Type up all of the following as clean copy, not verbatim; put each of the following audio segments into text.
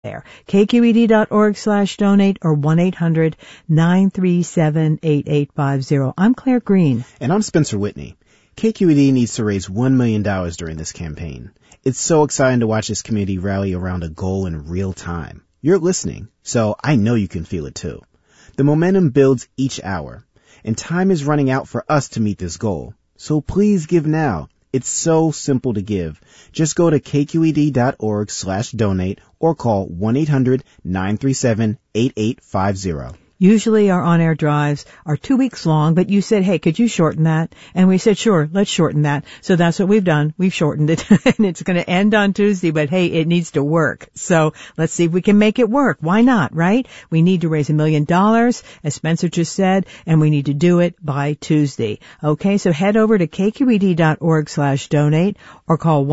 there. KQED.org/donate or 1-800-937-8850. I'm Claire Green. And I'm Spencer Whitney. KQED needs to raise $1 million during this campaign. It's so exciting to watch this community rally around a goal in real time. You're listening, so I know you can feel it too. The momentum builds each hour, and time is running out for us to meet this goal. So please give now. It's so simple to give. Just go to kqed.org/donate or call 1-800-937-8850. Usually our on-air drives are 2 weeks long, but you said, hey, could you shorten that? And we said, sure, let's shorten that. So that's what we've done. We've shortened it, and it's going to end on Tuesday, but hey, it needs to work. So let's see if we can make it work. Why not, right? We need to raise $1 million, as Spencer just said, and we need to do it by Tuesday. Okay, so head over to kqed.org/donate or call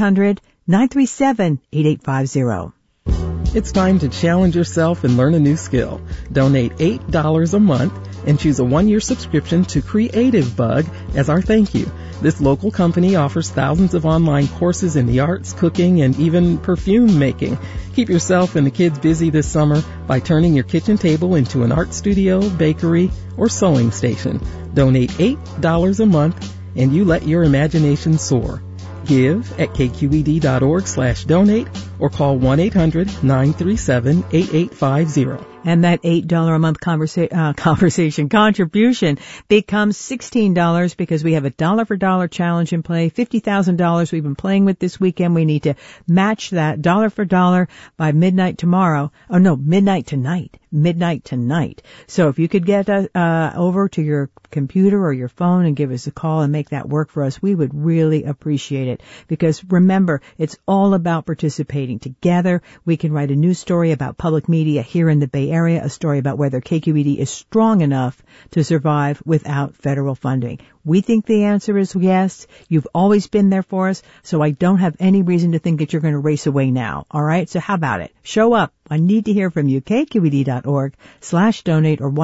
1-800-937-8850. It's time to challenge yourself and learn a new skill. Donate $8 a month and choose a 1-year subscription to Creative Bug as our thank you. This local company offers thousands of online courses in the arts, cooking, and even perfume making. Keep yourself and the kids busy this summer by turning your kitchen table into an art studio, bakery, or sewing station. Donate $8 a month and you let your imagination soar. Give at kqed.org/donate or call 1-800-937-8850. And that $8 a month conversation contribution becomes $16 because we have a dollar for dollar challenge in play. $50,000 we've been playing with this weekend. We need to match that dollar for dollar by midnight tomorrow. Oh no, midnight tonight. So if you could get over to your computer or your phone and give us a call and make that work for us, we would really appreciate it. Because remember, it's all about participating together. We can write a news story about public media here in the Bay Area, a story about whether KQED is strong enough to survive without federal funding. We think the answer is yes. You've always been there for us, so I don't have any reason to think that you're going to race away now. All right? So how about it? Show up. I need to hear from you. KQED.org/donate or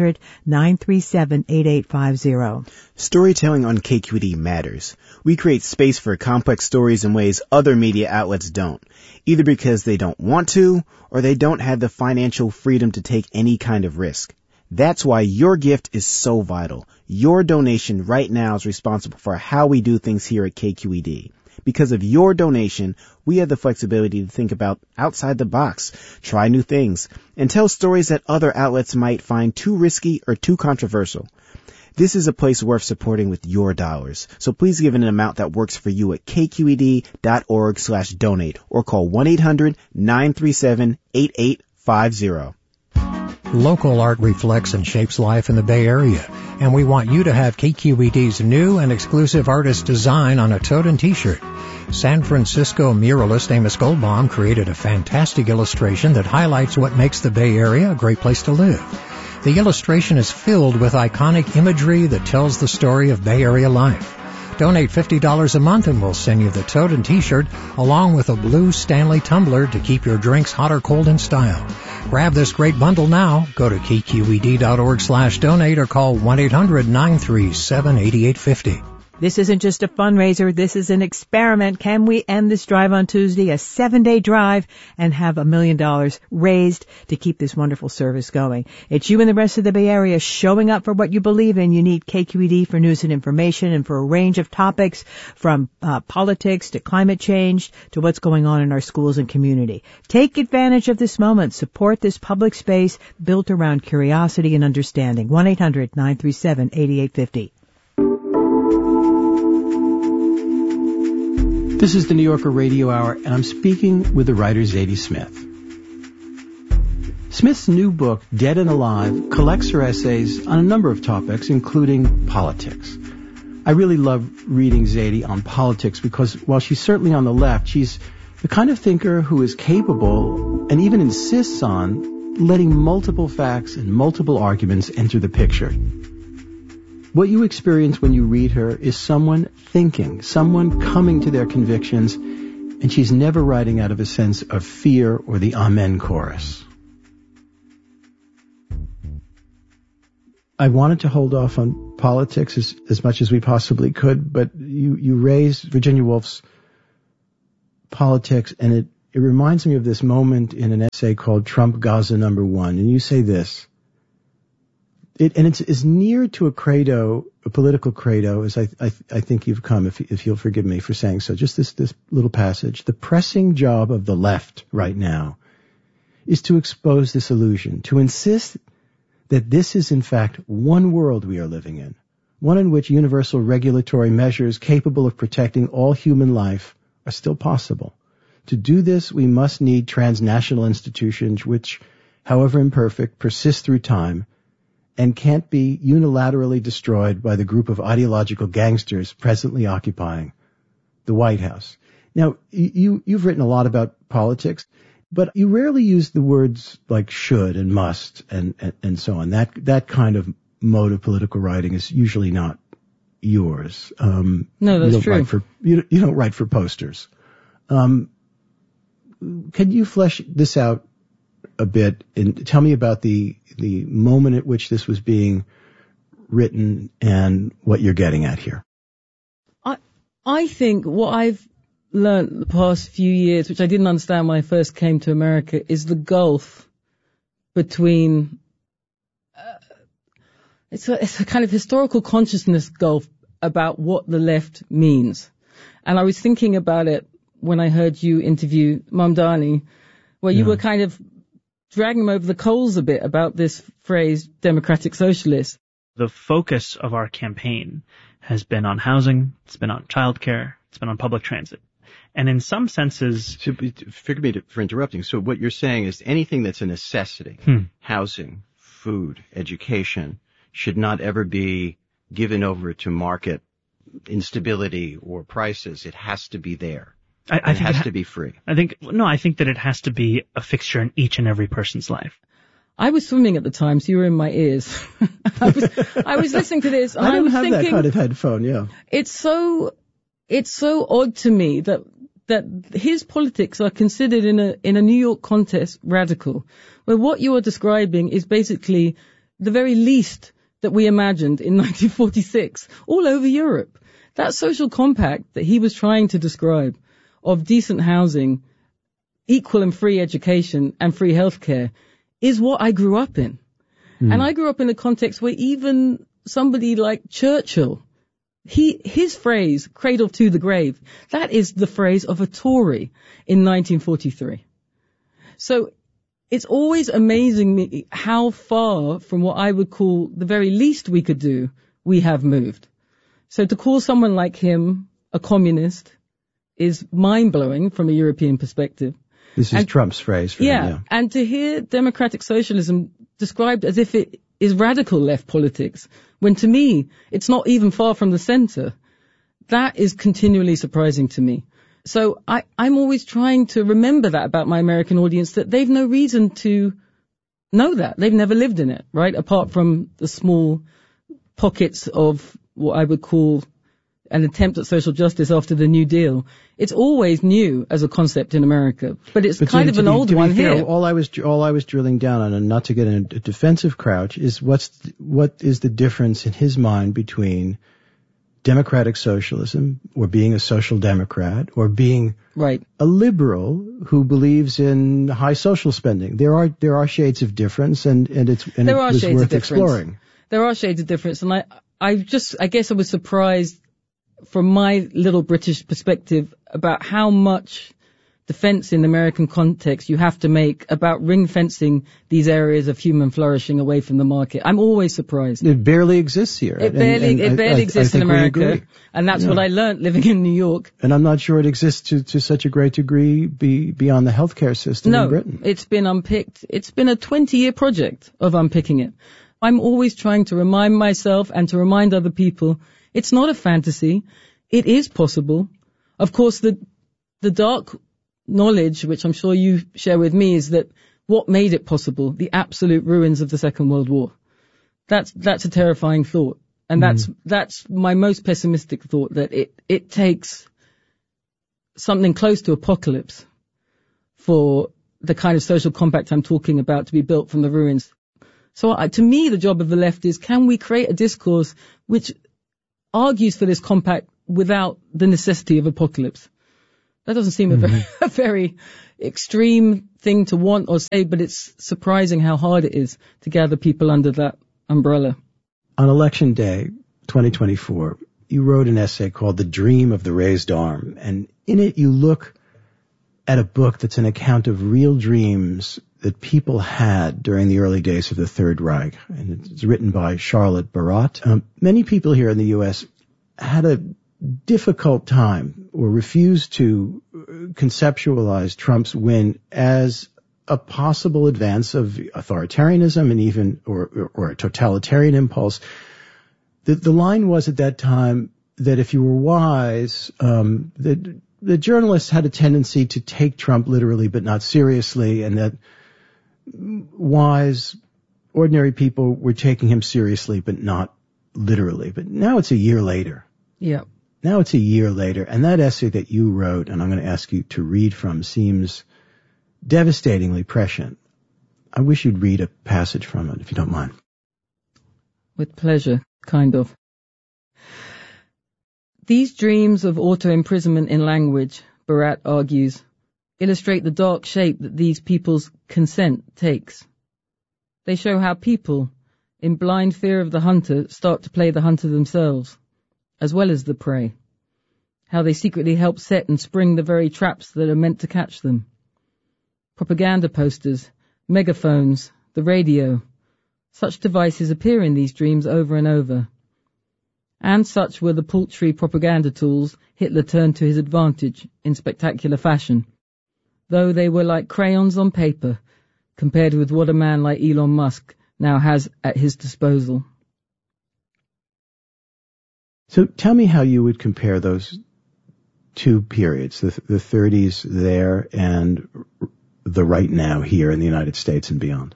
1-800-937-8850. Storytelling on KQED matters. We create space for complex stories in ways other media outlets don't, either because they don't want to or they don't have the financial freedom to take any kind of risk. That's why your gift is so vital. Your donation right now is responsible for how we do things here at KQED. Because of your donation, we have the flexibility to think about outside the box, try new things, and tell stories that other outlets might find too risky or too controversial. This is a place worth supporting with your dollars. So please give an amount that works for you at kqed.org/donate or call 1-800-937-8850. Local art reflects and shapes life in the Bay Area, and we want you to have KQED's new and exclusive artist design on a tote and t-shirt. San Francisco muralist Amos Goldbaum created a fantastic illustration that highlights what makes the Bay Area a great place to live. The illustration is filled with iconic imagery that tells the story of Bay Area life. Donate $50 a month and we'll send you the tote and t-shirt along with a blue Stanley tumbler to keep your drinks hot or cold in style. Grab this great bundle now. Go to kqed.org/donate or call 1-800-937-8850. This isn't just a fundraiser. This is an experiment. Can we end this drive on Tuesday, a 7-day drive, and have $1 million raised to keep this wonderful service going? It's you and the rest of the Bay Area showing up for what you believe in. You need KQED for news and information and for a range of topics from politics to climate change to what's going on in our schools and community. Take advantage of this moment. Support this public space built around curiosity and understanding. 1-800-937-8850. This is the New Yorker Radio Hour, and I'm speaking with the writer Zadie Smith. Smith's new book, Dead and Alive, collects her essays on a number of topics, including politics. I really love reading Zadie on politics because while she's certainly on the left, she's the kind of thinker who is capable and even insists on letting multiple facts and multiple arguments enter the picture. What you experience when you read her is someone thinking, someone coming to their convictions, and she's never writing out of a sense of fear or the amen chorus. I wanted to hold off on politics as much as we possibly could, but you raised Virginia Woolf's politics, and it reminds me of this moment in an essay called Trump Gaza Number One. And you say this, it's as near to a credo, a political credo, as I think you've come, if you'll forgive me for saying so. Just this little passage. The pressing job of the left right now is to expose this illusion, to insist that this is in fact one world we are living in, one in which universal regulatory measures capable of protecting all human life are still possible. To do this, we must need transnational institutions which, however imperfect, persist through time and can't be unilaterally destroyed by the group of ideological gangsters presently occupying the White House. Now, you've written a lot about politics, but you rarely use the words like should and must and so on. That kind of mode of political writing is usually not yours. No, that's true. You don't write for posters. Can you flesh this out a bit and tell me about the moment at which this was being written and what you're getting at here? I think what I've learned the past few years, which I didn't understand when I first came to America, is the gulf between it's a kind of historical consciousness gulf about what the left means. And I was thinking about it when I heard you interview Mamdani, where you were kind of dragging him over the coals a bit about this phrase, democratic socialist. The focus of our campaign has been on housing, it's been on childcare, it's been on public transit. And in some senses... Forgive me for interrupting. So what you're saying is anything that's a necessity, housing, food, education, should not ever be given over to market instability or prices. It has to be there. It has to be free. I think that it has to be a fixture in each and every person's life. I was swimming at the time, so you were in my ears. I was listening to this. And I don't was have thinking, that kind of headphone, yeah. It's so odd to me that his politics are considered in a New York context radical, where what you are describing is basically the very least that we imagined in 1946 all over Europe. That social compact that he was trying to describe of decent housing, equal and free education and free healthcare is what I grew up in. And I grew up in a context where even somebody like Churchill, his phrase, cradle to the grave, that is the phrase of a Tory in 1943. So it's always amazing me how far from what I would call the very least we could do, we have moved. So to call someone like him a communist is mind-blowing from a European perspective. This is Trump's phrase for him, yeah. And to hear democratic socialism described as if it is radical left politics, when to me, it's not even far from the center, that is continually surprising to me. So I'm always trying to remember that about my American audience, that they've no reason to know that. They've never lived in it, right? Apart from the small pockets of what I would call an attempt at social justice after the New Deal. It's always new as a concept in America, but it's kind of an old one here. All I was drilling down on, and not to get in a defensive crouch, is what is the difference in his mind between democratic socialism, or being a social democrat, or being a liberal who believes in high social spending. There are shades of difference, and it was worth exploring. There are shades of difference, and I guess I was surprised from my little British perspective about how much defense in the American context you have to make about ring fencing these areas of human flourishing away from the market. I'm always surprised. It barely exists here. It barely exists in America. And that's what I learned living in New York. And I'm not sure it exists to such a great degree beyond the healthcare system in Britain. No, it's been unpicked. It's been a 20-year project of unpicking it. I'm always trying to remind myself and to remind other people it's not a fantasy. It is possible. Of course, the dark knowledge, which I'm sure you share with me, is that what made it possible, the absolute ruins of the Second World War. That's a terrifying thought. And that's my most pessimistic thought, that it takes something close to apocalypse for the kind of social compact I'm talking about to be built from the ruins. So to me, the job of the left is, can we create a discourse which argues for this compact without the necessity of apocalypse? That doesn't seem a very extreme thing to want or say, but it's surprising how hard it is to gather people under that umbrella. On Election Day, 2024, you wrote an essay called The Dream of the Raised Arm, and in it you look at a book that's an account of real dreams that people had during the early days of the Third Reich, and it's written by Charlotte Baratt. Many people here in the U.S. had a difficult time or refused to conceptualize Trump's win as a possible advance of authoritarianism and even or a totalitarian impulse. The line was at that time that if you were wise, the journalists had a tendency to take Trump literally but not seriously, and that wise, ordinary people were taking him seriously but not literally. But now it's a year later. Yeah. Now it's a year later, and that essay that you wrote, and I'm going to ask you to read from, seems devastatingly prescient. I wish you'd read a passage from it, if you don't mind. With pleasure, kind of. These dreams of auto-imprisonment in language, Baratt argues, illustrate the dark shape that these people's consent takes. They show how people, in blind fear of the hunter, start to play the hunter themselves, as well as the prey. How they secretly help set and spring the very traps that are meant to catch them. Propaganda posters, megaphones, the radio. Such devices appear in these dreams over and over. And such were the paltry propaganda tools Hitler turned to his advantage in spectacular fashion, though they were like crayons on paper compared with what a man like Elon Musk now has at his disposal. So tell me how you would compare those two periods, the 30s there and the right now here in the United States and beyond.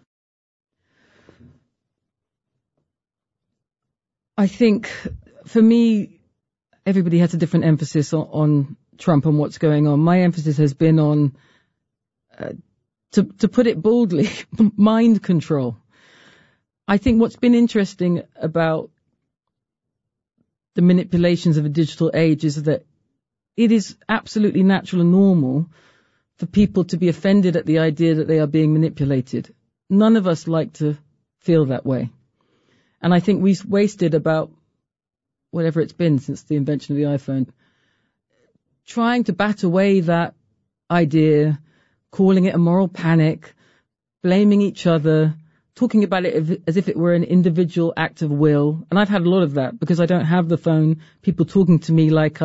I think, for me, everybody has a different emphasis on Trump and what's going on. My emphasis has been on, to put it boldly, mind control. I think what's been interesting about the manipulations of a digital age is that it is absolutely natural and normal for people to be offended at the idea that they are being manipulated. None of us like to feel that way. And I think we've wasted about whatever it's been since the invention of the iPhone, trying to bat away that idea, calling it a moral panic, blaming each other, talking about it as if it were an individual act of will. And I've had a lot of that because I don't have the phone. People talking to me like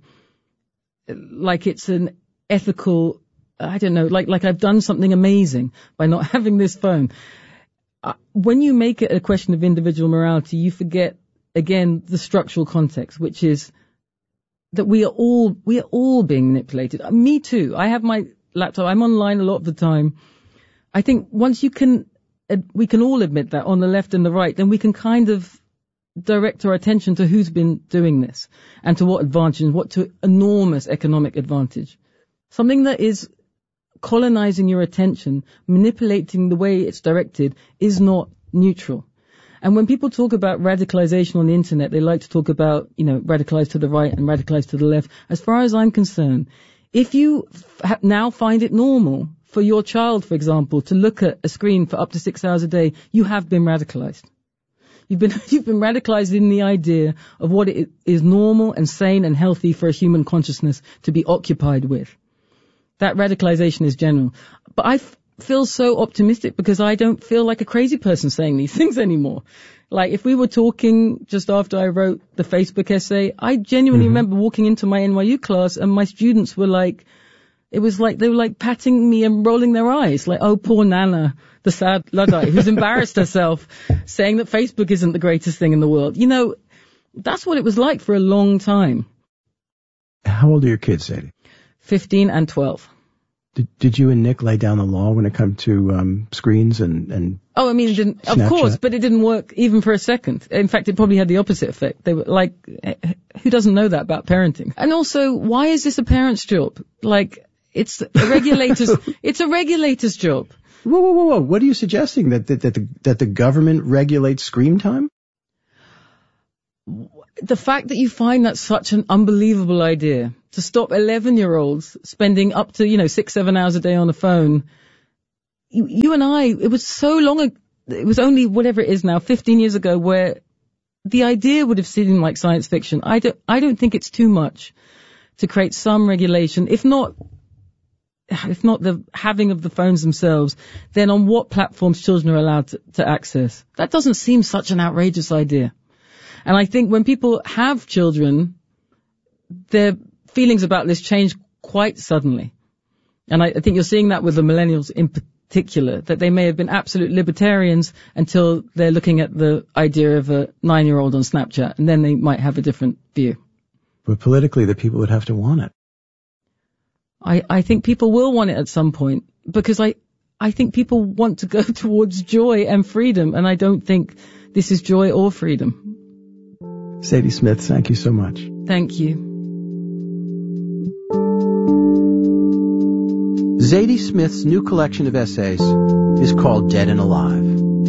it's an ethical, I don't know, like I've done something amazing by not having this phone. When you make it a question of individual morality, you forget, again, the structural context, which is that we are all being manipulated. Me too. I have my laptop. I'm online a lot of the time. I think once we can all admit that on the left and the right, then we can kind of direct our attention to who's been doing this and to what advantage and what to enormous economic advantage. Something that is colonizing your attention, manipulating the way it's directed, is not neutral. And when people talk about radicalization on the internet, they like to talk about, radicalized to the right and radicalized to the left. As far as I'm concerned, if you now find it normal for your child, for example, to look at a screen for up to 6 hours a day, you have been radicalized. You've been radicalized in the idea of what it is normal and sane and healthy for a human consciousness to be occupied with. That radicalization is general. But I feel so optimistic because I don't feel like a crazy person saying these things anymore. Like if we were talking just after I wrote the Facebook essay, I genuinely remember walking into my NYU class and my students were like, it was like they were like patting me and rolling their eyes, like, oh, poor Nana, the sad Luddite who's embarrassed herself, saying that Facebook isn't the greatest thing in the world. That's what it was like for a long time. How old are your kids, Sadie? 15 and 12. Did you and Nick lay down the law when it comes to screens and Oh, I mean, it didn't, of course, but it didn't work even for a second. In fact, it probably had the opposite effect. They were like, who doesn't know that about parenting? And also, why is this a parent's job? Like, it's a regulator's job. Whoa. What are you suggesting? That the government regulates screen time? the fact that you find that such an unbelievable idea, to stop 11-year-olds spending up to, 6-7 hours a day on the phone. You and I, it was so long ago, it was only whatever it is now, 15 years ago, where the idea would have seemed like science fiction. I don't think it's too much to create some regulation, if not the having of the phones themselves, then on what platforms children are allowed to access. That doesn't seem such an outrageous idea. And I think when people have children, their feelings about this change quite suddenly. And I think you're seeing that with the millennials in particular, that they may have been absolute libertarians until they're looking at the idea of a 9-year-old on Snapchat, and then they might have a different view. But politically, the people would have to want it. I think people will want it at some point, because I think people want to go towards joy and freedom, and I don't think this is joy or freedom. Sadie Smith, thank you so much. Thank you. Zadie Smith's new collection of essays is called Dead and Alive.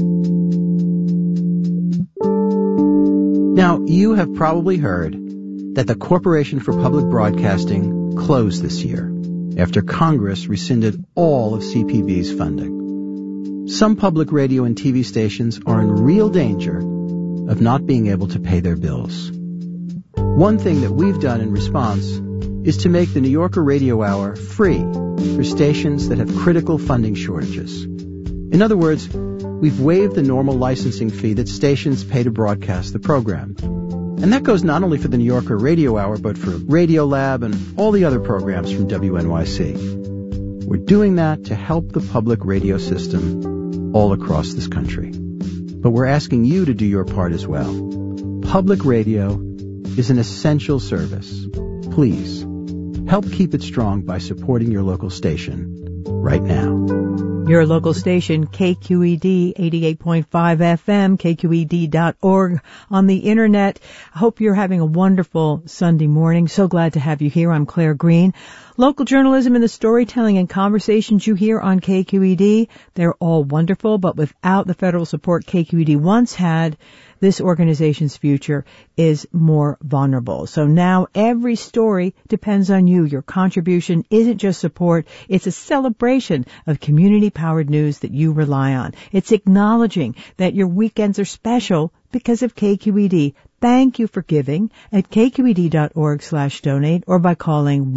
Now, you have probably heard that the Corporation for Public Broadcasting closed this year after Congress rescinded all of CPB's funding. Some public radio and TV stations are in real danger of not being able to pay their bills. One thing that we've done in response is to make the New Yorker Radio Hour free for stations that have critical funding shortages. In other words, we've waived the normal licensing fee that stations pay to broadcast the program. And that goes not only for the New Yorker Radio Hour, but for Radiolab and all the other programs from WNYC. We're doing that to help the public radio system all across this country. But we're asking you to do your part as well. Public radio is an essential service. Please, help keep it strong by supporting your local station right now. Your local station, KQED 88.5 FM, KQED.org, on the internet. I hope you're having a wonderful Sunday morning. So glad to have you here. I'm Claire Green. Local journalism and the storytelling and conversations you hear on KQED, they're all wonderful, but without the federal support KQED once had, this organization's future is more vulnerable. So now every story depends on you. Your contribution isn't just support, it's a celebration of community-powered news that you rely on. It's acknowledging that your weekends are special because of KQED. Thank you for giving at kqed.org/donate or by calling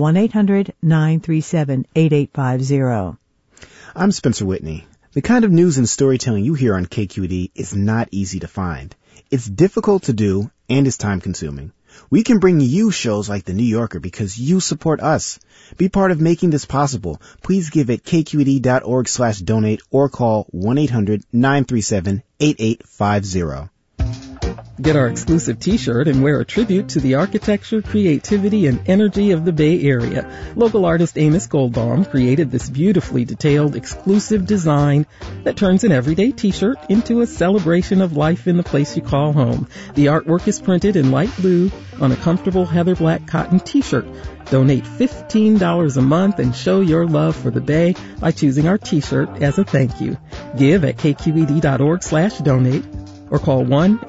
1-800-937-8850. I'm Spencer Whitney. The kind of news and storytelling you hear on KQED is not easy to find. It's difficult to do and it's time consuming. We can bring you shows like The New Yorker because you support us. Be part of making this possible. Please give at kqed.org/donate or call 1-800-937-8850. Get our exclusive t-shirt and wear a tribute to the architecture, creativity, and energy of the Bay Area. Local artist Amos Goldbaum created this beautifully detailed, exclusive design that turns an everyday t-shirt into a celebration of life in the place you call home. The artwork is printed in light blue on a comfortable heather black cotton t-shirt. Donate $15 a month and show your love for the Bay by choosing our t-shirt as a thank you. Give at kqed.org/donate. or call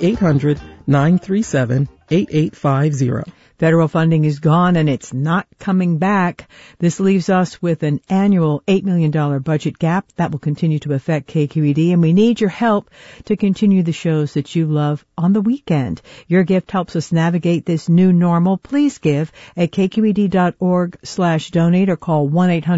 1-800-937-8850. Federal funding is gone and it's not coming back. This leaves us with an annual $8 million budget gap that will continue to affect KQED, and we need your help to continue the shows that you love on the weekend. Your gift helps us navigate this new normal. Please give at kqed.org/donate or call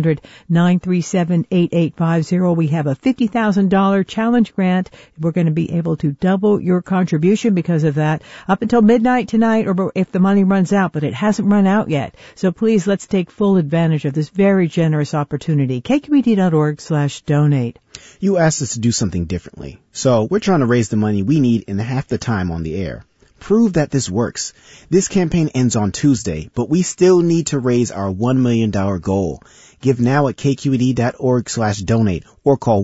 1-800-937-8850. We have a $50,000 challenge grant. We're going to be able to double your contribution because of that up until midnight tonight, or if the money runs out, but it hasn't run out yet. So please, let's take full advantage of this very generous opportunity. KQED.org/donate. You asked us to do something differently, so we're trying to raise the money we need in half the time on the air. Prove that this works. This campaign ends on Tuesday, but we still need to raise our $1 million goal. Give now at kqed.org/donate or call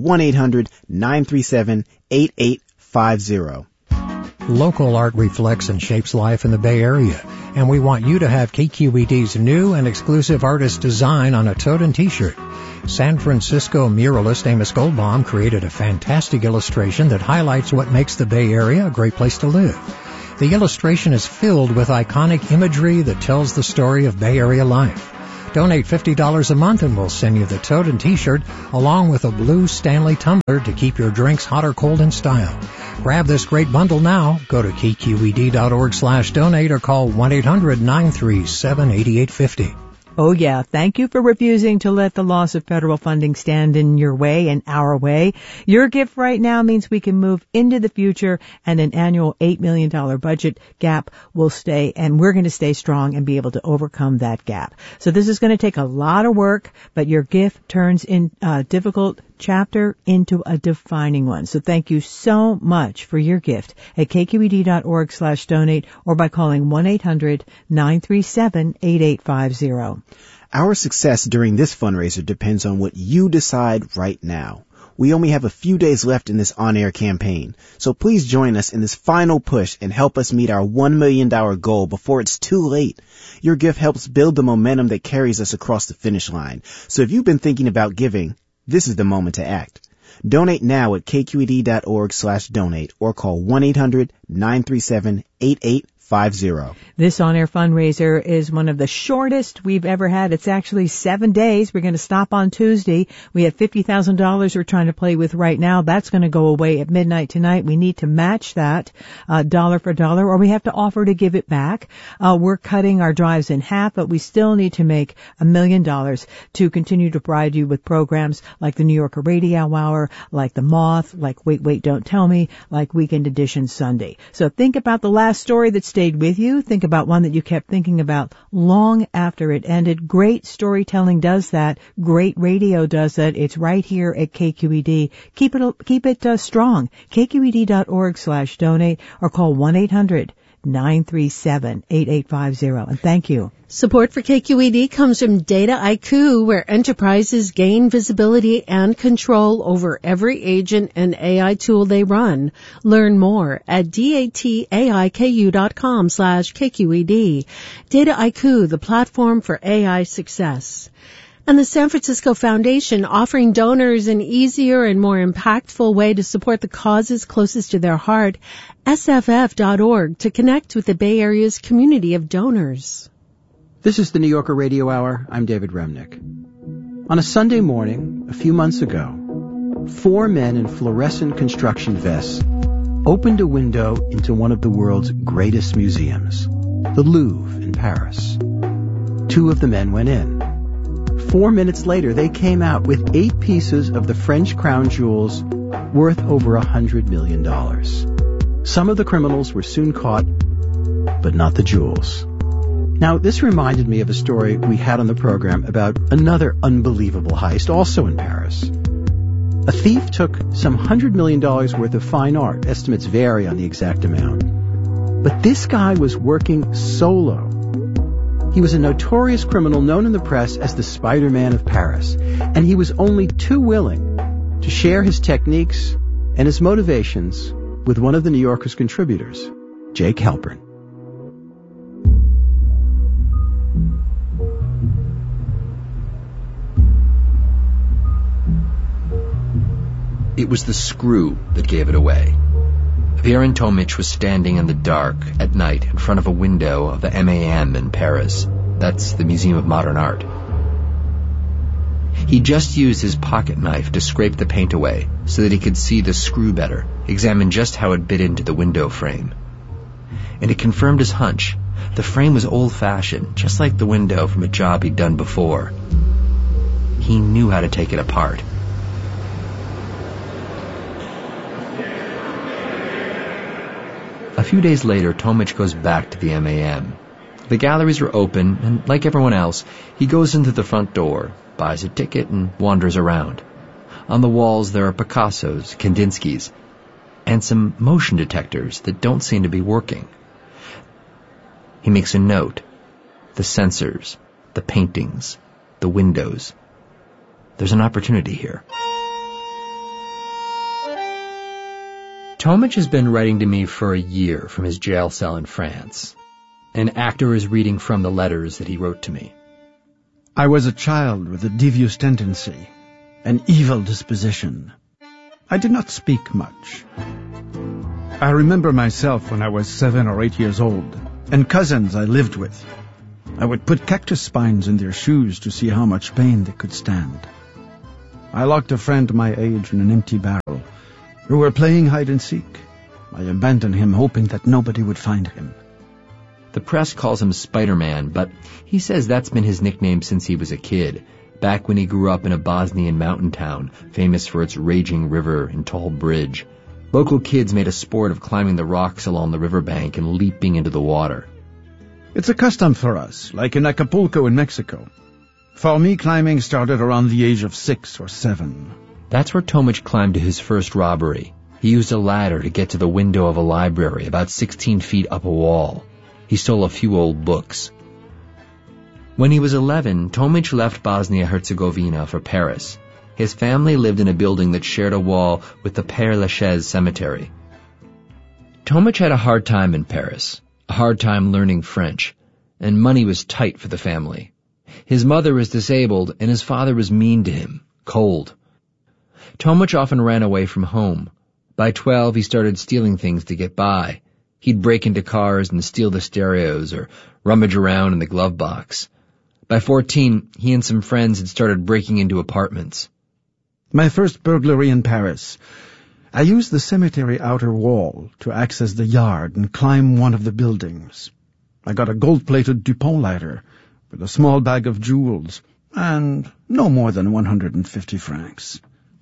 1-800-937-8850. Local art reflects and shapes life in the Bay Area, and we want you to have KQED's new and exclusive artist design on a tote and t-shirt. San Francisco muralist Amos Goldbaum created a fantastic illustration that highlights what makes the Bay Area a great place to live. The illustration is filled with iconic imagery that tells the story of Bay Area life. Donate $50 a month and we'll send you the tote and t-shirt along with a blue Stanley tumbler to keep your drinks hot or cold in style. Grab this great bundle now. Go to kqed.org/donate or call 1-800-937-8850. Oh yeah, thank you for refusing to let the loss of federal funding stand in your way and our way. Your gift right now means we can move into the future and an annual $8 million budget gap will stay, and we're going to stay strong and be able to overcome that gap. So this is going to take a lot of work, but your gift turns in a difficult chapter into a defining one. So thank you so much for your gift at kqed.org/donate or by calling 1-800-937-8850. Our success during this fundraiser depends on what you decide right now. We only have a few days left in this on-air campaign, so please join us in this final push and help us meet our $1 million goal before it's too late. Your gift helps build the momentum that carries us across the finish line. So if you've been thinking about giving, this is the moment to act. Donate now at kqed.org/donate or call 1-800-937-8850. This on-air fundraiser is one of the shortest we've ever had. It's actually 7 days. We're going to stop on Tuesday. We have $50,000 we're trying to play with right now. That's going to go away at midnight tonight. We need to match that dollar for dollar, or we have to offer to give it back. We're cutting our drives in half, but we still need to make $1 million to continue to provide you with programs like the New Yorker Radio Hour, like The Moth, like Wait, Don't Tell Me, like Weekend Edition Sunday. So think about the last story that stayed with you. Think about one that you kept thinking about long after it ended. Great storytelling does that. Great radio does that. It's right here at KQED. Keep it strong. kqed.org/donate or call 1-800-937-8850. And thank you. Support for KQED comes from Dataiku, where enterprises gain visibility and control over every agent and AI tool they run. Learn more at dataiku.com/KQED. Dataiku, the platform for AI success. And the San Francisco Foundation, offering donors an easier and more impactful way to support the causes closest to their heart, sff.org, to connect with the Bay Area's community of donors. This is the New Yorker Radio Hour. I'm David Remnick. On a Sunday morning, a few months ago, 4 men in fluorescent construction vests opened a window into one of the world's greatest museums, the Louvre in Paris. 2 of the men went in. 4 minutes later, they came out with 8 pieces of the French crown jewels worth over $100 million. Some of the criminals were soon caught, but not the jewels. Now, this reminded me of a story we had on the program about another unbelievable heist, also in Paris. A thief took some $100 million worth of fine art. Estimates vary on the exact amount. But this guy was working solo. He was a notorious criminal known in the press as the Spider-Man of Paris, and he was only too willing to share his techniques and his motivations with one of the New Yorker's contributors, Jake Halpern. It was the screw that gave it away. Viren Tomic was standing in the dark at night in front of a window of the MAM in Paris. That's the Museum of Modern Art. He just used his pocket knife to scrape the paint away so that he could see the screw better, examine just how it bit into the window frame. And it confirmed his hunch. The frame was old-fashioned, just like the window from a job he'd done before. He knew how to take it apart. A few days later, Tomic goes back to the MAM. The galleries are open, and like everyone else, he goes into the front door, buys a ticket, and wanders around. On the walls there are Picassos, Kandinskis, and some motion detectors that don't seem to be working. He makes a note. The sensors, the paintings, the windows. There's an opportunity here. Tomic has been writing to me for a year from his jail cell in France. An actor is reading from the letters that he wrote to me. I was a child with a devious tendency, an evil disposition. I did not speak much. I remember myself when I was 7 or 8 years old, and cousins I lived with. I would put cactus spines in their shoes to see how much pain they could stand. I locked a friend my age in an empty barrel. We were playing hide-and-seek. I abandoned him, hoping that nobody would find him. The press calls him Spider-Man, but he says that's been his nickname since he was a kid, back when he grew up in a Bosnian mountain town, famous for its raging river and tall bridge. Local kids made a sport of climbing the rocks along the riverbank and leaping into the water. It's a custom for us, like in Acapulco in Mexico. For me, climbing started around the age of 6 or 7. That's where Tomic climbed to his first robbery. He used a ladder to get to the window of a library about 16 feet up a wall. He stole a few old books. When he was 11, Tomic left Bosnia-Herzegovina for Paris. His family lived in a building that shared a wall with the Père Lachaise cemetery. Tomic had a hard time in Paris, a hard time learning French, and money was tight for the family. His mother was disabled, and his father was mean to him, cold. Tomic often ran away from home. By 12, he started stealing things to get by. He'd break into cars and steal the stereos or rummage around in the glove box. By 14, he and some friends had started breaking into apartments. My first burglary in Paris. I used the cemetery outer wall to access the yard and climb one of the buildings. I got a gold-plated Dupont lighter with a small bag of jewels and no more than 150 francs.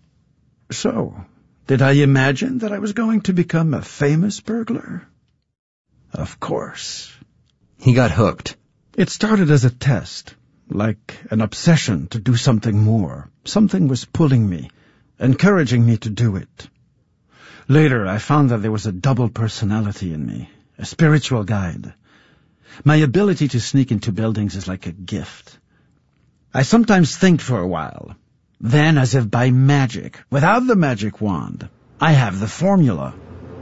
So, did I imagine that I was going to become a famous burglar? Of course. He got hooked. It started as a test, like an obsession to do something more. Something was pulling me, encouraging me to do it. Later, I found that there was a double personality in me, a spiritual guide. My ability to sneak into buildings is like a gift. I sometimes think for a while. Then, as if by magic, without the magic wand, I have the formula.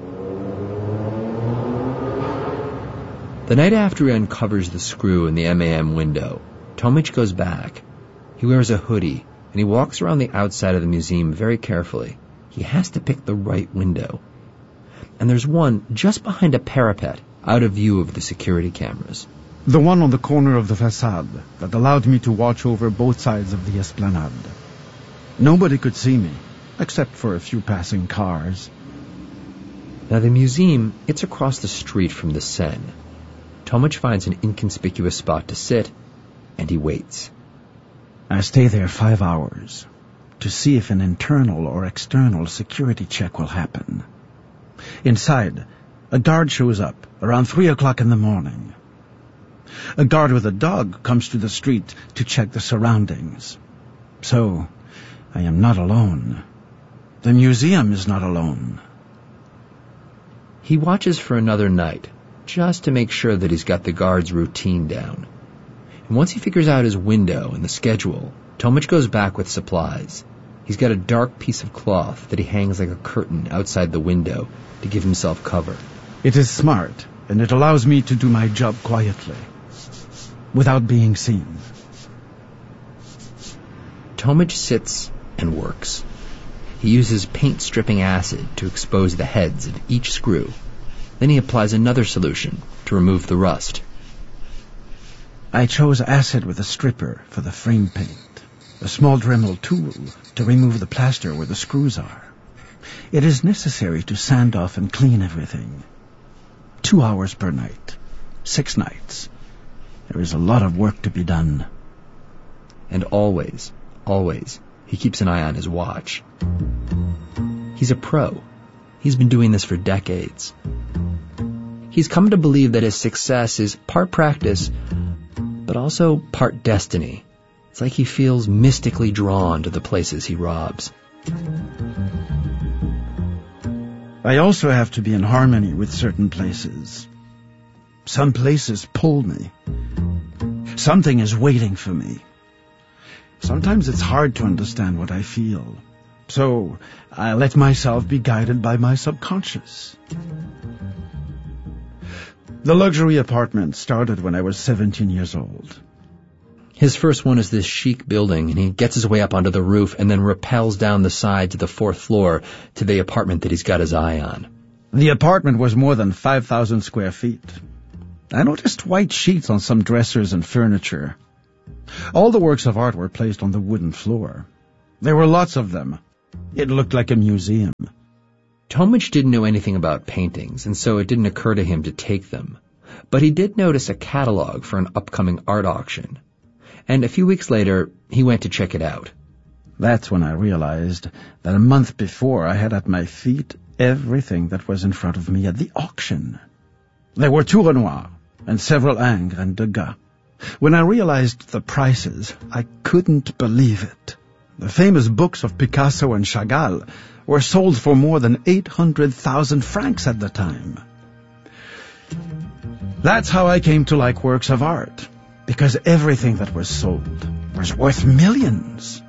The night after he uncovers the screw in the MAM window, Tomic goes back. He wears a hoodie, and he walks around the outside of the museum very carefully. He has to pick the right window. And there's one just behind a parapet, out of view of the security cameras. The one on the corner of the facade that allowed me to watch over both sides of the esplanade. Nobody could see me, except for a few passing cars. Now the museum, it's across the street from the Seine. Tomic finds an inconspicuous spot to sit, and he waits. I stay there 5 hours to see if an internal or external security check will happen. Inside, a guard shows up around 3 o'clock in the morning. A guard with a dog comes to the street to check the surroundings. So, I am not alone. The museum is not alone. He watches for another night, just to make sure that he's got the guard's routine down. And once he figures out his window and the schedule, Tomic goes back with supplies. He's got a dark piece of cloth that he hangs like a curtain outside the window to give himself cover. It is smart, and it allows me to do my job quietly, without being seen. Tomic sits and works. He uses paint-stripping acid to expose the heads of each screw. Then he applies another solution to remove the rust. I chose acid with a stripper for the frame paint, a small Dremel tool to remove the plaster where the screws are. It is necessary to sand off and clean everything. 2 hours per night, 6 nights. There is a lot of work to be done. And always, he keeps an eye on his watch. He's a pro. He's been doing this for decades. He's come to believe that his success is part practice, but also part destiny. It's like he feels mystically drawn to the places he robs. I also have to be in harmony with certain places. Some places pull me. Something is waiting for me. Sometimes it's hard to understand what I feel. So I let myself be guided by my subconscious. The luxury apartment started when I was 17 years old. His first one is this chic building, and he gets his way up onto the roof and then rappels down the side to the 4th floor to the apartment that he's got his eye on. The apartment was more than 5,000 square feet. I noticed white sheets on some dressers and furniture. All the works of art were placed on the wooden floor. There were lots of them. It looked like a museum. Tomic didn't know anything about paintings, and so it didn't occur to him to take them. But he did notice a catalog for an upcoming art auction. And a few weeks later, he went to check it out. That's when I realized that a month before I had at my feet everything that was in front of me at the auction. There were 2 Renoir and several Ingres and Degas. When I realized the prices, I couldn't believe it. The famous books of Picasso and Chagall were sold for more than 800,000 francs at the time. That's how I came to like works of art, because everything that was sold was worth millions.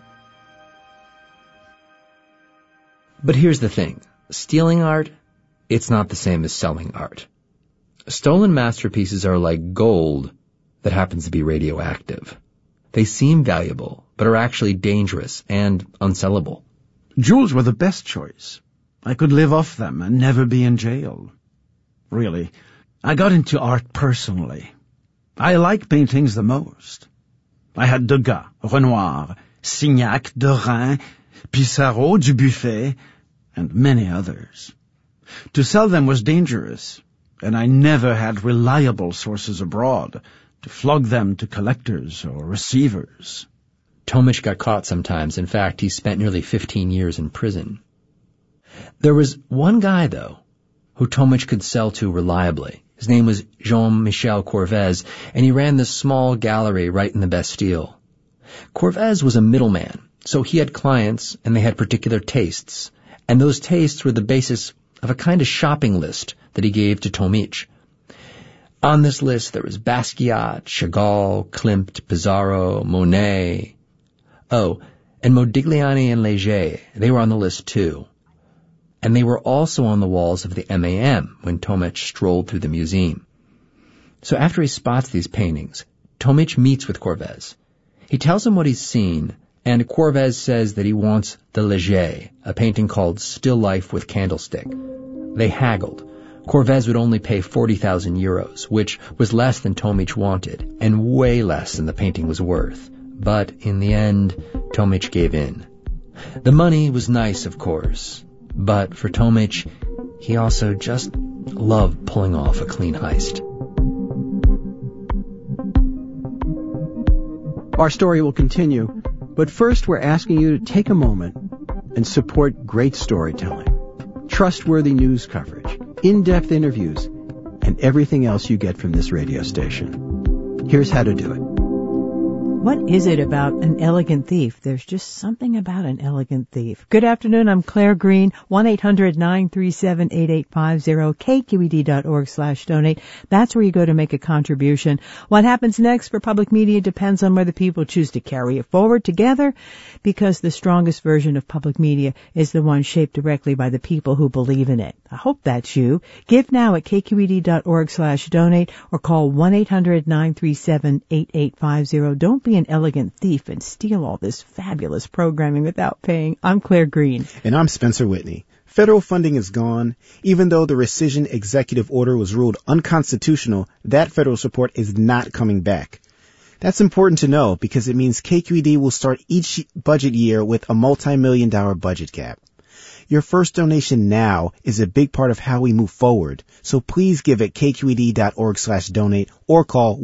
But here's the thing. Stealing art, it's not the same as selling art. Stolen masterpieces are like gold that happens to be radioactive. They seem valuable, but are actually dangerous and unsellable. Jewels were the best choice. I could live off them and never be in jail. Really, I got into art personally. I like paintings the most. I had Degas, Renoir, Signac, Derain, Pissarro, Dubuffet, and many others. To sell them was dangerous, and I never had reliable sources abroad to flog them to collectors or receivers. Tomic got caught sometimes. In fact, he spent nearly 15 years in prison. There was one guy, though, who Tomic could sell to reliably. His name was Jean-Michel Corvez, and he ran this small gallery right in the Bastille. Corvez was a middleman, so he had clients, and they had particular tastes, and those tastes were the basis of a kind of shopping list that he gave to Tomic. On this list, there was Basquiat, Chagall, Klimt, Pissarro, Monet. Oh, and Modigliani and Léger, they were on the list too. And they were also on the walls of the MAM when Tomic strolled through the museum. So after he spots these paintings, Tomic meets with Corvez. He tells him what he's seen, and Corvez says that he wants the Léger, a painting called Still Life with Candlestick. They haggled. Corvez would only pay 40,000 euros, which was less than Tomic wanted, and way less than the painting was worth. But in the end, Tomic gave in. The money was nice, of course, but for Tomic, he also just loved pulling off a clean heist. Our story will continue, but first we're asking you to take a moment and support great storytelling, trustworthy news coverage, in-depth interviews, and everything else you get from this radio station. Here's how to do it. What is it about an elegant thief? There's just something about an elegant thief. Good afternoon. I'm Claire Green, 1-800-937-8850, kqed.org/donate. That's where you go to make a contribution. What happens next for public media depends on whether people choose to carry it forward together, because the strongest version of public media is the one shaped directly by the people who believe in it. I hope that's you. Give now at kqed.org/donate or call 1-800-937-8850. Don't be an elegant thief and steal all this fabulous programming without paying. I'm Claire Green. And I'm Spencer Whitney. Federal funding is gone. Even though the rescission executive order was ruled unconstitutional, that federal support is not coming back. That's important to know because it means KQED will start each budget year with a multi-million-dollar budget cap. Your first donation now is a big part of how we move forward. So please give at kqed.org/donate or call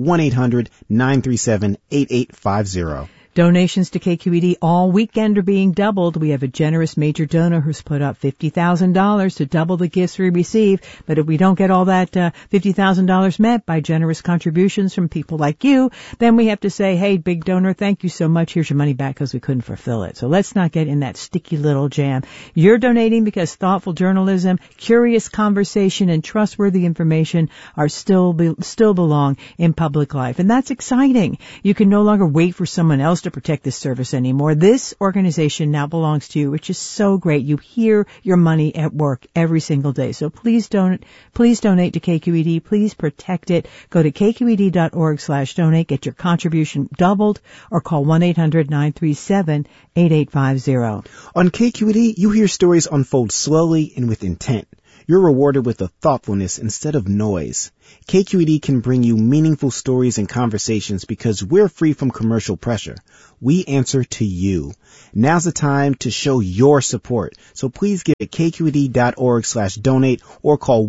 1-800-937-8850. Donations to KQED all weekend are being doubled. We have a generous major donor who's put up $50,000 to double the gifts we receive. But if we don't get all that $50,000 met by generous contributions from people like you, then we have to say, hey, big donor, thank you so much. Here's your money back because we couldn't fulfill it. So let's not get in that sticky little jam. You're donating because thoughtful journalism, curious conversation, and trustworthy information are still belong in public life. And that's exciting. You can no longer wait for someone else to protect this service anymore. This organization now belongs to you, which is so great. You hear your money at work every single day. So please donate to KQED. Please protect it. Go to kqed.org/donate. Get your contribution doubled or call 1-800-937-8850. On KQED, you hear stories unfold slowly and with intent. You're rewarded with a thoughtfulness instead of noise. KQED can bring you meaningful stories and conversations because we're free from commercial pressure. We answer to you. Now's the time to show your support. So please give at kqed.org/donate or call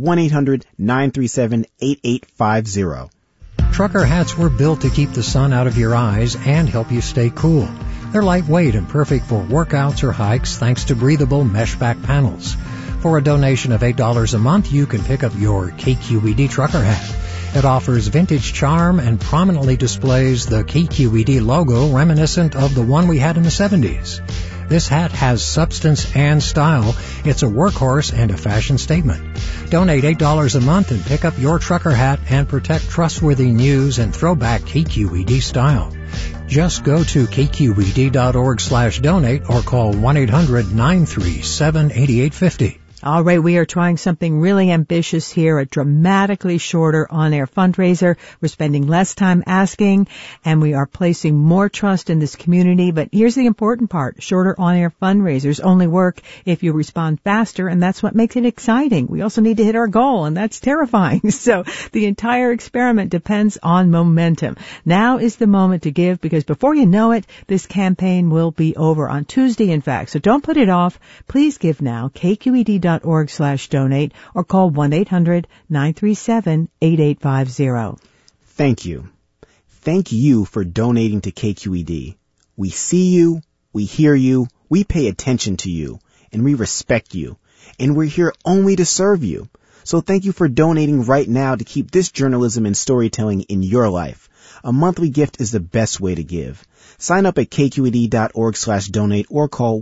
1-800-937-8850. Trucker hats were built to keep the sun out of your eyes and help you stay cool. They're lightweight and perfect for workouts or hikes thanks to breathable mesh back panels. For a donation of $8 a month, you can pick up your KQED trucker hat. It offers vintage charm and prominently displays the KQED logo reminiscent of the one we had in the 70s. This hat has substance and style. It's a workhorse and a fashion statement. Donate $8 a month and pick up your trucker hat and protect trustworthy news and throwback KQED style. Just go to kqed.org/donate or call 1-800-937-8850. All right, we are trying something really ambitious here, a dramatically shorter on-air fundraiser. We're spending less time asking, and we are placing more trust in this community. But here's the important part. Shorter on-air fundraisers only work if you respond faster, and that's what makes it exciting. We also need to hit our goal, and that's terrifying. So the entire experiment depends on momentum. Now is the moment to give, because before you know it, this campaign will be over on Tuesday, in fact. So don't put it off. Please give now, kqed.org/donate or call 1-800-937-8850. Thank you. Thank you for donating to KQED. We see you, we hear you, we pay attention to you, and we respect you. And we're here only to serve you. So thank you for donating right now to keep this journalism and storytelling in your life. A monthly gift is the best way to give. Sign up at kqed.org/donate or call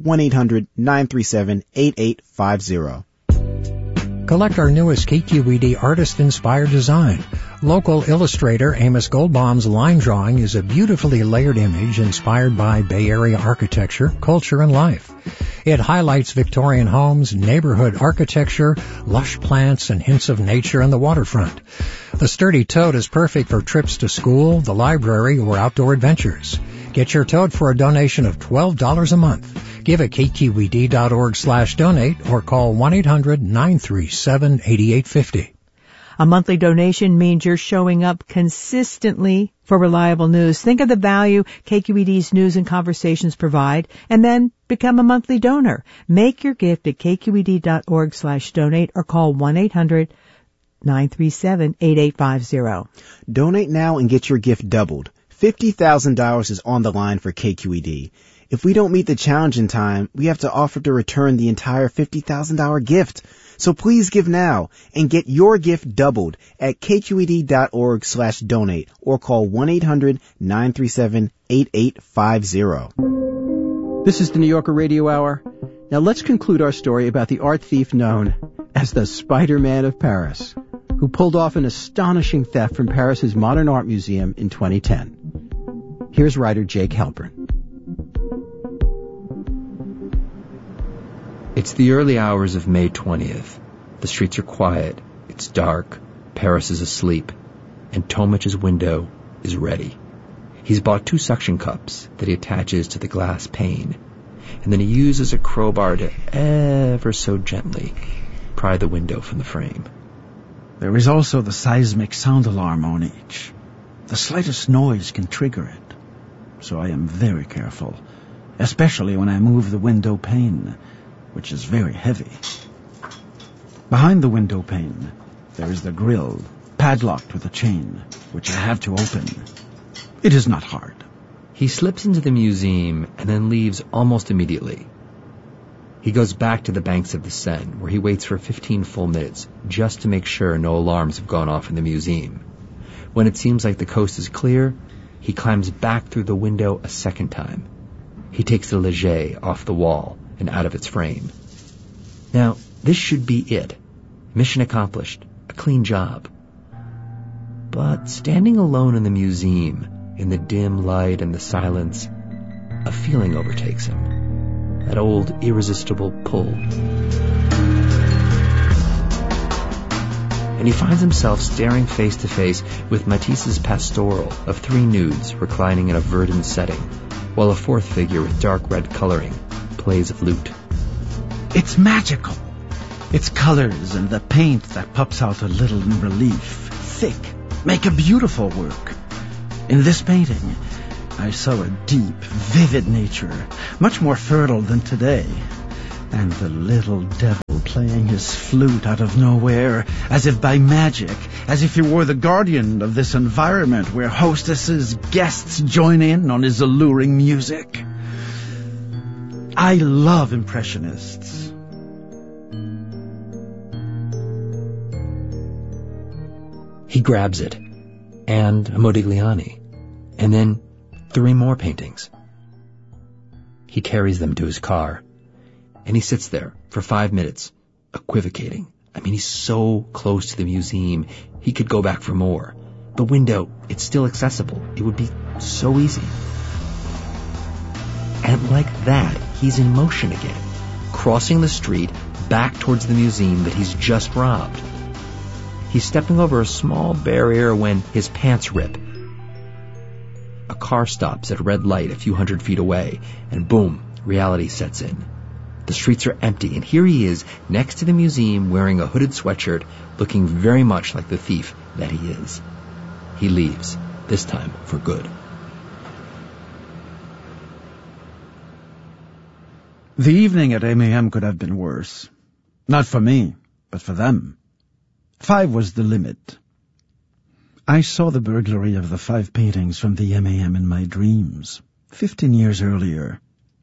1-800-937-8850. Collect our newest KQED artist-inspired design. Local illustrator Amos Goldbaum's line drawing is a beautifully layered image inspired by Bay Area architecture, culture, and life. It highlights Victorian homes, neighborhood architecture, lush plants, and hints of nature on the waterfront. The sturdy tote is perfect for trips to school, the library, or outdoor adventures. Get your tote for a donation of $12 a month. Give at kqed.org/donate or call 1-800-937-8850. A monthly donation means you're showing up consistently for reliable news. Think of the value KQED's news and conversations provide, and then become a monthly donor. Make your gift at kqed.org/donate or call 1-800-937-8850. Donate now and get your gift doubled. $50,000 is on the line for KQED. If we don't meet the challenge in time, we have to offer to return the entire $50,000 gift. So please give now and get your gift doubled at kqed.org/donate or call 1-800-937-8850. This is the New Yorker Radio Hour. Now let's conclude our story about the art thief known as the Spider-Man of Paris, who pulled off an astonishing theft from Paris's Modern Art Museum in 2010. Here's writer Jake Halpern. It's the early hours of May 20th. The streets are quiet, it's dark, Paris is asleep, and Tomich's window is ready. He's bought 2 suction cups that he attaches to the glass pane, and then he uses a crowbar to ever so gently pry the window from the frame. There is also the seismic sound alarm on each. The slightest noise can trigger it, so I am very careful, especially when I move the window pane, which is very heavy. Behind the window pane, there is the grille, padlocked with a chain, which I have to open. It is not hard. He slips into the museum and then leaves almost immediately. He goes back to the banks of the Seine, where he waits for 15 full minutes just to make sure no alarms have gone off in the museum. When it seems like the coast is clear, he climbs back through the window a second time. He takes the Leger off the wall and out of its frame. Now, this should be it. Mission accomplished. A clean job. But standing alone in the museum, in the dim light and the silence, a feeling overtakes him. That old irresistible pull. And he finds himself staring face to face with Matisse's Pastoral of 3 nudes reclining in a verdant setting, while a 4th figure with dark red coloring plays a flute. It's magical. Its colors and the paint that pops out a little in relief, thick, make a beautiful work. In this painting, I saw a deep, vivid nature, much more fertile than today. And the little devil playing his flute out of nowhere, as if by magic, as if he were the guardian of this environment where hostesses, guests join in on his alluring music. I love Impressionists. He grabs it, and a Modigliani, and then 3 more paintings. He carries them to his car, and he sits there for 5 minutes, equivocating. I mean, he's so close to the museum, he could go back for more. The window, it's still accessible. It would be so easy. And like that, he's in motion again, crossing the street back towards the museum that he's just robbed. He's stepping over a small barrier when his pants rip. A car stops at a red light a few hundred feet away, and boom, reality sets in. The streets are empty, and here he is, next to the museum, wearing a hooded sweatshirt, looking very much like the thief that he is. He leaves, this time for good. The evening at MAM could have been worse. Not for me, but for them. 5 was the limit. I saw the burglary of the 5 paintings from the MAM in my dreams, 15 years earlier.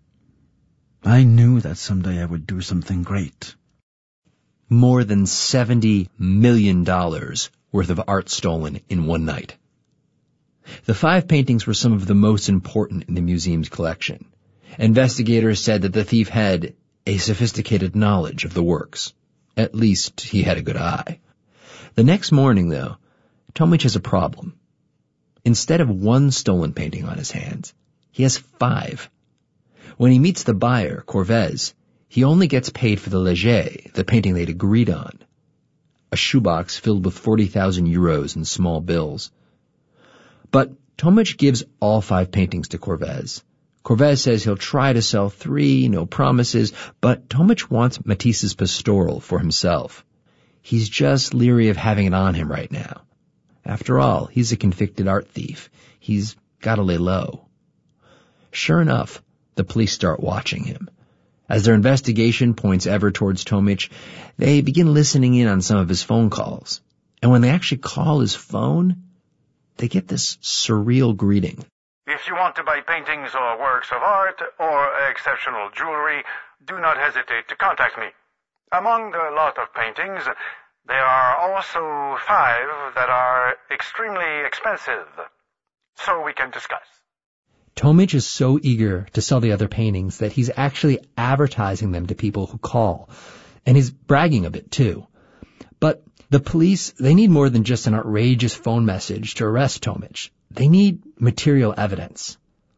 I knew that someday I would do something great. More than $70 million worth of art stolen in one night. The 5 paintings were some of the most important in the museum's collection. Investigators said that the thief had a sophisticated knowledge of the works. At least he had a good eye. The next morning, though, Tomic has a problem. Instead of 1 stolen painting on his hands, he has 5. When he meets the buyer, Corvez, he only gets paid for the Léger, the painting they'd agreed on. A shoebox filled with 40,000 euros in small bills. But Tomic gives all 5 paintings to Corvez. Corvez says he'll try to sell 3, no promises, but Tomic wants Matisse's Pastoral for himself. He's just leery of having it on him right now. After all, he's a convicted art thief. He's got to lay low. Sure enough, the police start watching him. As their investigation points ever towards Tomic, they begin listening in on some of his phone calls. And when they actually call his phone, they get this surreal greeting. If you want to buy paintings or works of art or exceptional jewelry, do not hesitate to contact me. Among the lot of paintings, there are also 5 that are extremely expensive, so we can discuss. Tomic is so eager to sell the other paintings that he's actually advertising them to people who call, and he's bragging a bit too. But the police, they need more than just an outrageous phone message to arrest Tomic. They need material evidence.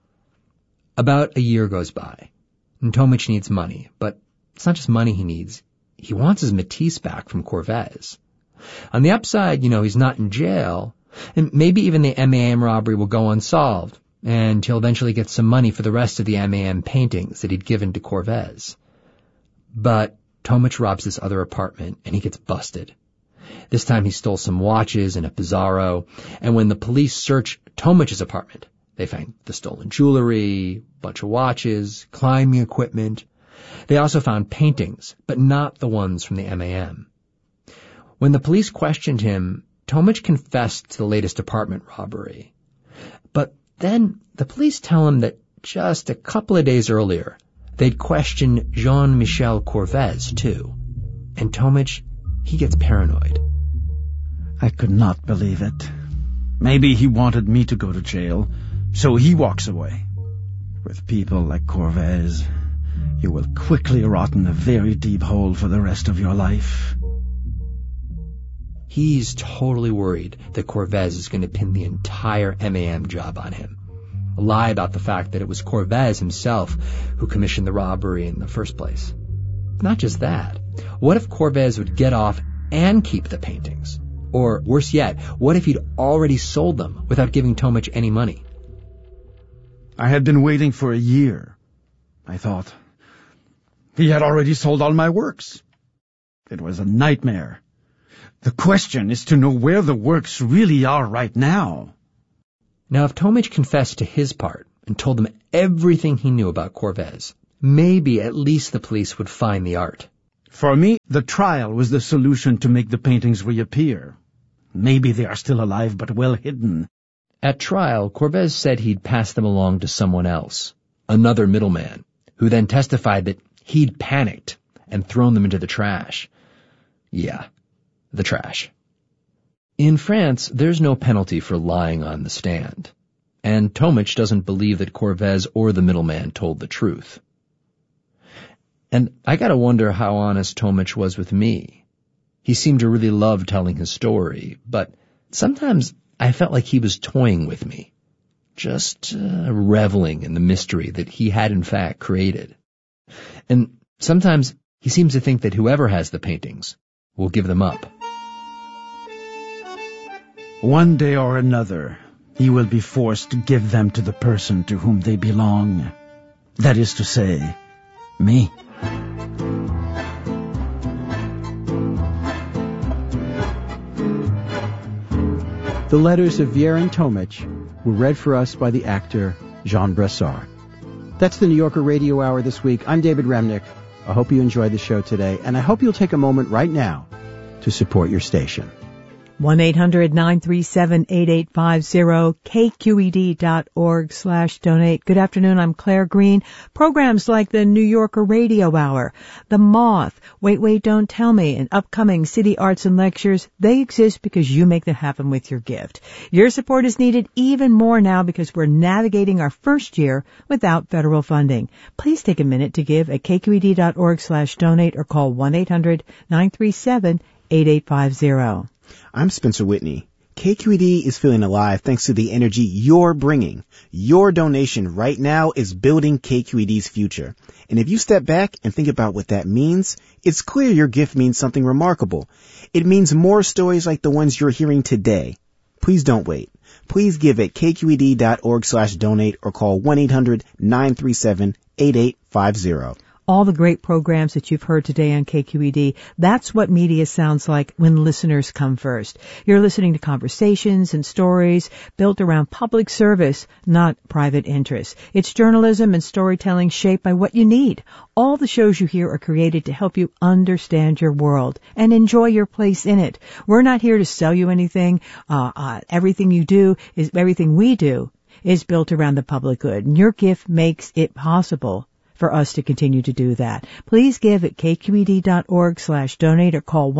About a year goes by, and Tomic needs money, but it's not just money he needs. He wants his Matisse back from Corvez. On the upside, he's not in jail, and maybe even the MAM robbery will go unsolved, and he'll eventually get some money for the rest of the MAM paintings that he'd given to Corvez. But Tomic robs this other apartment, and he gets busted. This time he stole some watches and a Pizarro, and when the police search Tomic's apartment, they find the stolen jewelry, a bunch of watches, climbing equipment. They also found paintings, but not the ones from the MAM. When the police questioned him, Tomic confessed to the latest apartment robbery. But then the police tell him that just a couple of days earlier, they'd questioned Jean-Michel Corvez, too. And Tomic, he gets paranoid. I could not believe it. Maybe he wanted me to go to jail, so he walks away. With people like Corvez, you will quickly rot in a very deep hole for the rest of your life. He's totally worried that Corvez is going to pin the entire MAM job on him. A lie about the fact that it was Corvez himself who commissioned the robbery in the first place. Not just that. What if Corvez would get off and keep the paintings? Or, worse yet, what if he'd already sold them without giving Tomic any money? I had been waiting for a year. I thought, he had already sold all my works. It was a nightmare. The question is to know where the works really are right now. Now, if Tomic confessed to his part and told them everything he knew about Corvez, maybe at least the police would find the art. For me, the trial was the solution to make the paintings reappear. Maybe they are still alive but well hidden. At trial, Corvez said he'd passed them along to someone else, another middleman, who then testified that he'd panicked and thrown them into the trash. Yeah, the trash. In France, there's no penalty for lying on the stand, and Tomic doesn't believe that Corvez or the middleman told the truth. And I gotta wonder how honest Tomic was with me. He seemed to really love telling his story, but sometimes I felt like he was toying with me, just reveling in the mystery that he had in fact created. And sometimes he seems to think that whoever has the paintings will give them up. One day or another, he will be forced to give them to the person to whom they belong. That is to say, me. The letters of Viera and Tomic were read for us by the actor Jean Brassard. That's the New Yorker Radio Hour this week. I'm David Remnick. I hope you enjoyed the show today, and I hope you'll take a moment right now to support your station. 1-800-937-8850, kqed.org/donate. Good afternoon, I'm Claire Green. Programs like the New Yorker Radio Hour, The Moth, Wait, Don't Tell Me, and upcoming City Arts and Lectures, they exist because you make them happen with your gift. Your support is needed even more now because we're navigating our first year without federal funding. Please take a minute to give at kqed.org/donate or call 1-800-937-8850. I'm Spencer Whitney. KQED is feeling alive thanks to the energy you're bringing. Your donation right now is building KQED's future. And if you step back and think about what that means, it's clear your gift means something remarkable. It means more stories like the ones you're hearing today. Please don't wait. Please give at kqed.org/donate or call 1-800-937-8850. All the great programs that you've heard today on KQED, that's what media sounds like when listeners come first. You're listening to conversations and stories built around public service, not private interests. It's journalism and storytelling shaped by what you need. All the shows you hear are created to help you understand your world and enjoy your place in it. We're not here to sell you anything. Everything we do is built around the public good, and your gift makes it possible for us to continue to do that. Please give at kqed.org/donate or call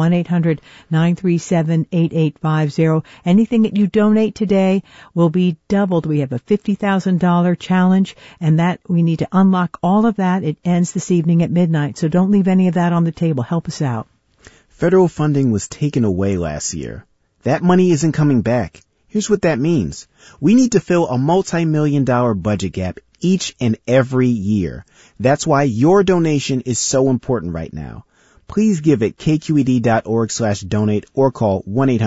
1-800-937-8850. Anything that you donate today will be doubled. We have a $50,000 challenge, and that we need to unlock all of that. It ends this evening at midnight, so don't leave any of that on the table. Help us out. Federal funding was taken away last year. That money isn't coming back. Here's what that means. We need to fill a multi-million-dollar budget gap each and every year. That's why your donation is so important right now. Please give at kqed.org/donate or call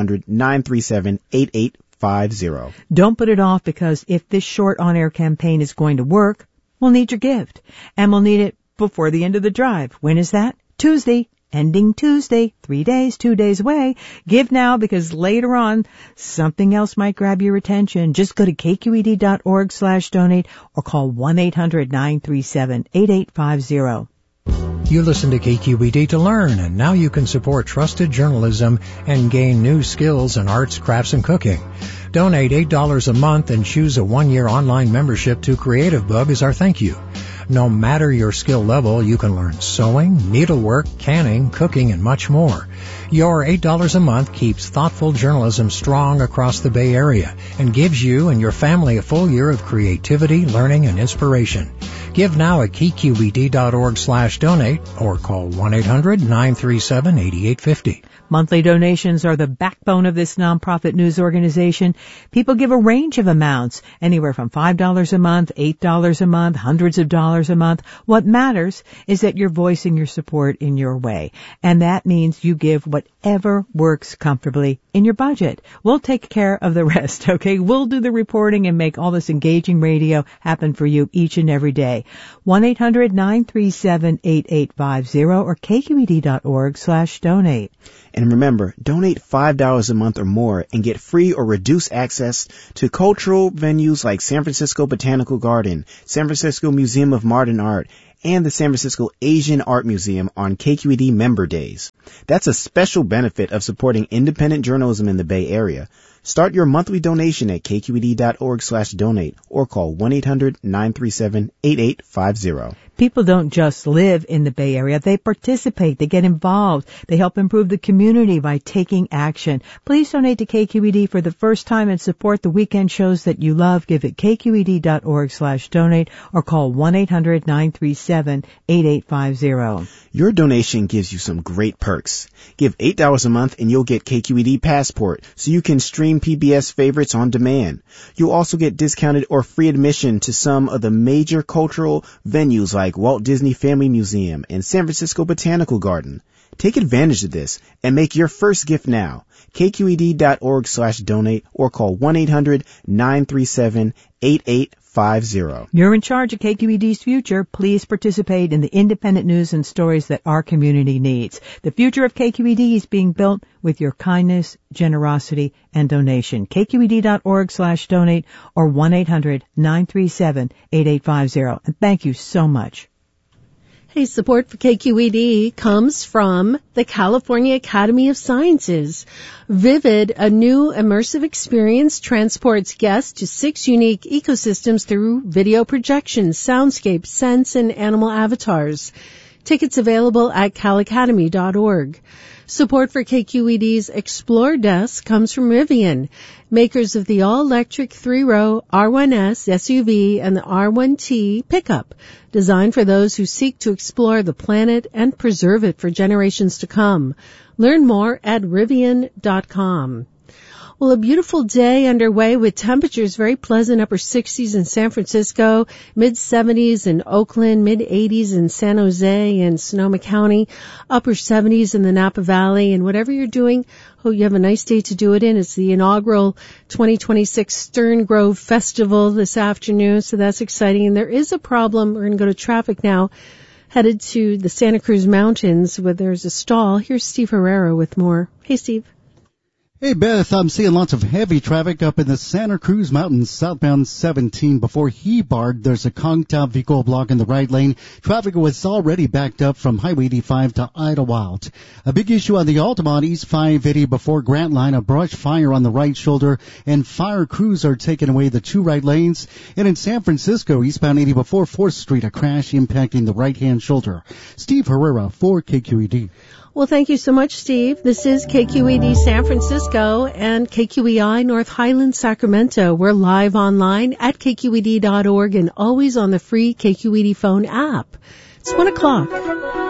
1-800-937-8850. Don't put it off, because if this short on-air campaign is going to work, we'll need your gift. And we'll need it before the end of the drive. When is that? Tuesday. Ending Tuesday, 3 days, 2 days away. Give now, because later on, something else might grab your attention. Just go to kqed.org/donate or call 1-800-937-8850. You listen to KQED to learn, and now you can support trusted journalism and gain new skills in arts, crafts, and cooking. Donate $8 a month and choose a 1-year online membership to Creative Bug as our thank you. No matter your skill level, you can learn sewing, needlework, canning, cooking, and much more. Your $8 a month keeps thoughtful journalism strong across the Bay Area and gives you and your family a full year of creativity, learning, and inspiration. Give now at kqed.org/donate or call 1-800-937-8850. Monthly donations are the backbone of this nonprofit news organization. People give a range of amounts, anywhere from $5 a month, $8 a month, hundreds of dollars a month. What matters is that you're voicing your support in your way. And that means you give whatever works comfortably in your budget. We'll take care of the rest, okay? We'll do the reporting and make all this engaging radio happen for you each and every day. today. 1-800-937-8850 or kqed.org/donate. And remember, donate $5 a month or more and get free or reduced access to cultural venues like San Francisco Botanical Garden, San Francisco Museum of Modern Art, and the San Francisco Asian Art Museum on KQED member days. That's a special benefit of supporting independent journalism in the Bay Area. Start your monthly donation at kqed.org/donate or call 1-800-937-8850. People don't just live in the Bay Area. They participate. They get involved. They help improve the community by taking action. Please donate to KQED for the first time and support the weekend shows that you love. Give at kqed.org/donate or call 1-800-937-8850. Your donation gives you some great perks. Give $8 a month and you'll get KQED Passport so you can stream PBS favorites on demand. You'll also get discounted or free admission to some of the major cultural venues like Walt Disney Family Museum and San Francisco Botanical Garden. Take advantage of this and make your first gift now. kqed.org/donate or call 1-800-937-8850. You're in charge of KQED's future. Please participate in the independent news and stories that our community needs. The future of KQED is being built with your kindness, generosity, and donation. KQED.org/donate or 1-800-937-8850. And thank you so much. Hey, support for KQED comes from the California Academy of Sciences. Vivid, a new immersive experience, transports guests to 6 unique ecosystems through video projections, soundscapes, scents, and animal avatars. Tickets available at calacademy.org. Support for KQED's Explore Desk comes from Rivian, makers of the all-electric 3-row R1S SUV and the R1T pickup, designed for those who seek to explore the planet and preserve it for generations to come. Learn more at Rivian.com. Well, a beautiful day underway with temperatures very pleasant, upper 60s in San Francisco, mid-70s in Oakland, mid-80s in San Jose and Sonoma County, upper 70s in the Napa Valley. And whatever you're doing, hope you have a nice day to do it in. It's the inaugural 2026 Stern Grove Festival this afternoon, so that's exciting. And there is a problem. We're going to go to traffic now, headed to the Santa Cruz Mountains where there's a stall. Here's Steve Herrera with more. Hey, Steve. Hey, Beth, I'm seeing lots of heavy traffic up in the Santa Cruz Mountains, southbound 17. Before Hebard, there's a conked out vehicle blocking the right lane. Traffic was already backed up from Highway 85 to Idlewild. A big issue on the Altamont East 580 before Grant Line, a brush fire on the right shoulder, and fire crews are taking away the 2 right lanes. And in San Francisco, eastbound 80 before 4th Street, a crash impacting the right-hand shoulder. Steve Herrera for KQED. Well, thank you so much, Steve. This is KQED San Francisco and KQEI North Highlands, Sacramento. We're live online at kqed.org and always on the free KQED phone app. It's 1 o'clock.